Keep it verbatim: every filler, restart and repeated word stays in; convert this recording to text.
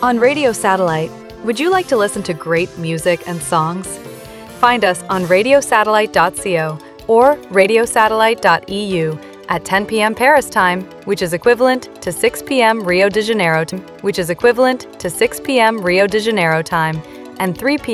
On Radio Satellite, would you like to listen to great music and songs? Find us on radio satellite dot co or radio satellite dot e u at ten p m Paris time, which is equivalent to six p m Rio de Janeiro, which is equivalent to six p m Rio de Janeiro time, and three p m